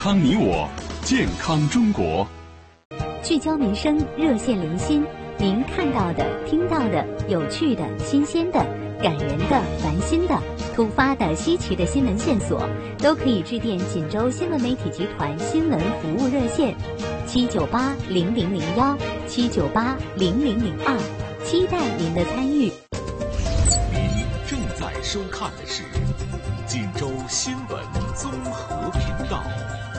康你我，健康中国。 聚焦民生，热线零星，您看到的、听到的、有趣的、新鲜的、感人的、烦心的、突发的、稀奇的新闻线索，都可以致电锦州新闻媒体集团新闻服务热线798-0001，798-0002，期待您的参与。 您正在收看的是锦州新闻综合频道。